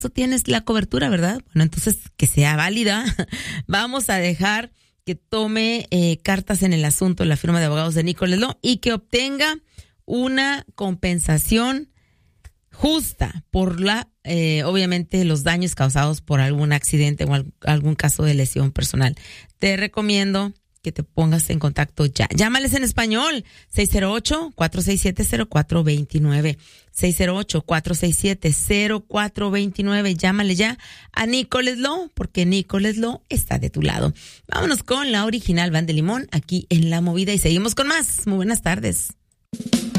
tienes la cobertura, ¿verdad? Bueno, entonces que sea válida. Vamos a dejar que tome cartas en el asunto la firma de abogados de Nicholas Law y que obtenga una compensación justa por obviamente los daños causados por algún accidente o algún caso de lesión personal. Te recomiendo que te pongas en contacto ya. Llámales en español, 608-467-0429. 608-467-0429. Llámale ya a Nicholas Law, porque Nicholas Law está de tu lado. Vámonos con la original Banda de Limón aquí en La Movida y seguimos con más. Muy buenas tardes.